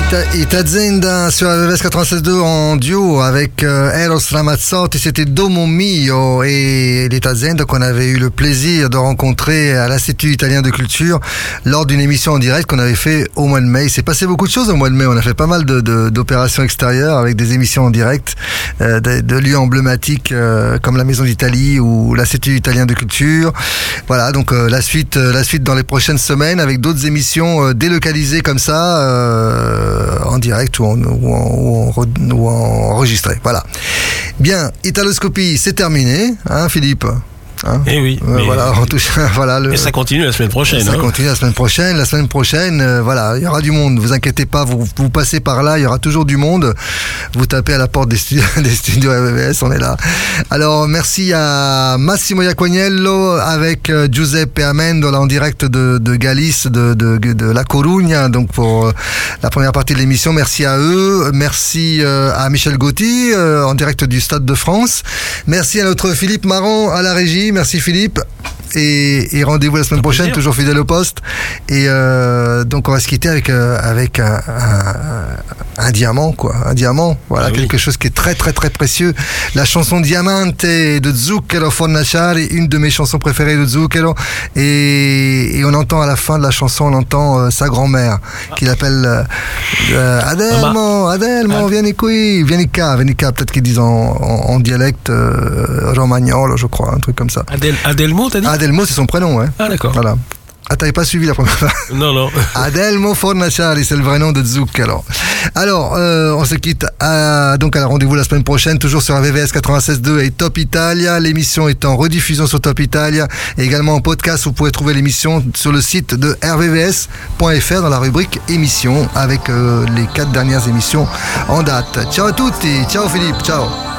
Itazenda sur la VVS 96.2 en duo avec Eros Ramazzotti, c'était Domo Mio, et l'Itazenda qu'on avait eu le plaisir de rencontrer à l'Institut Italien de Culture lors d'une émission en direct qu'on avait fait au mois de mai. Il s'est passé beaucoup de choses au mois de mai, on a fait pas mal d'opérations extérieures avec des émissions en direct de lieux emblématiques comme la Maison d'Italie ou l'Institut Italien de Culture. Voilà, donc la suite dans les prochaines semaines avec d'autres émissions délocalisées comme ça, en direct ou enregistré. Voilà. Bien, Italoscopie, c'est terminé, hein, Philippe? Hein, et oui. Voilà, on touche, voilà, et ça continue la semaine prochaine. Ça continue la semaine prochaine. La semaine prochaine, voilà, il y aura du monde. Vous inquiétez pas, vous passez par là, il y aura toujours du monde. Vous tapez à la porte des studios RVVS, on est là. Alors, merci à Massimo Iaquaniello avec Giuseppe Amendola en direct de Galice, de La Coruña, donc pour la première partie de l'émission. Merci à eux. Merci à Michel Gauthier en direct du Stade de France. Merci à notre Philippe Marron à la régie. Merci Philippe, et rendez-vous la semaine prochaine, toujours fidèle au poste. Et donc on va se quitter avec un diamant, quoi, un diamant, voilà, quelque chose qui est très très très précieux. La chanson Diamante de Zucchero Fornaciari, une de mes chansons préférées de Zucchero, et on entend à la fin de la chanson, on entend sa grand-mère qui l'appelle Adelmo, vieni qua, peut-être qu'ils disent en dialecte romagnolo, je crois, un truc comme ça. Adelmo, t'as dit? Adelmo, c'est son prénom, ouais. Ah, d'accord. Voilà. Ah, t'avais pas suivi la première fois? Non. Adelmo Fornaciari, c'est le vrai nom de Zucchero. Alors, on se quitte donc à la rendez-vous la semaine prochaine, toujours sur VVS 96.2 et Top Italia. L'émission est en rediffusion sur Top Italia et également en podcast. Vous pouvez trouver l'émission sur le site de rvvs.fr dans la rubrique émissions avec les 4 dernières émissions en date. Ciao à tutti, ciao Philippe, ciao.